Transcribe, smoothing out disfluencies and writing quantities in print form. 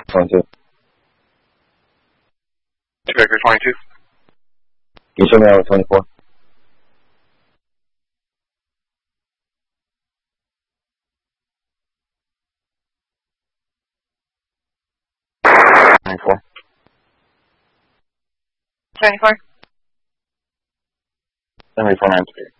22. Vector 22. Can you show me out with 24? Four. 24. 7493.